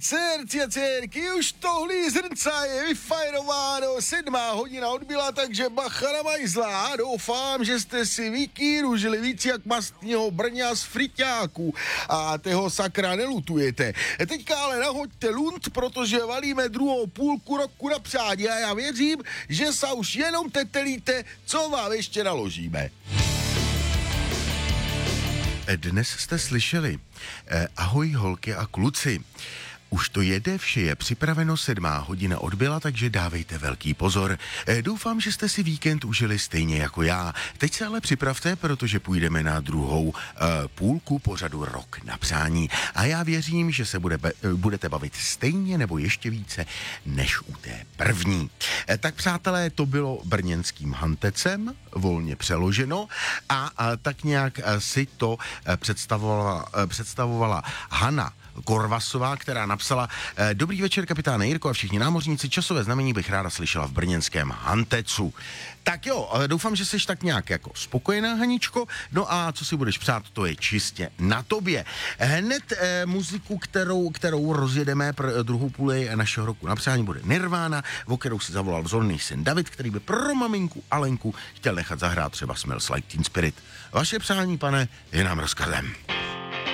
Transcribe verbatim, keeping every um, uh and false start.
Cérci a cérky, už tohle zrnca je vyfajrováno, sedmá hodina odbyla, takže bacha na majzla. Doufám, že jste si vykýružili víc jak mastního brňa z friťáků a toho sakra nelutujete. Teďka ale nahoďte lunt, protože valíme druhou půlku roku na přádě a já věřím, že sa už jenom tetelíte, co vám ještě naložíme. Dnes jste slyšeli eh, ahoj holky a kluci. Už to jede, vše je připraveno, sedmá hodina odbyla, takže dávejte velký pozor. E, doufám, že jste si víkend užili stejně jako já. Teď se ale připravte, protože půjdeme na druhou e, půlku pořadu Rok na přání. A já věřím, že se bude, budete bavit stejně nebo ještě více než u té první. E, tak přátelé, to bylo brněnským hantecem, volně přeloženo a, a tak nějak si to představovala, představovala Hana Korvasová, která napsala: Dobrý večer, kapitáne Jirko a všichni námořníci, časové znamení bych ráda slyšela v brněnském Hantecu. Tak jo, doufám, že jsi tak nějak jako spokojená, Haničko. No a co si budeš přát, to je čistě na tobě. Hned eh, muziku, kterou, kterou rozjedeme pro druhou půli našeho roku na přání, bude Nirvana, o kterou si zavolal vzorný syn David, který by pro maminku Alenku chtěl nechat zahrát třeba Smells Like Teen Spirit. Vaše přání, pane, je nám rozkazem.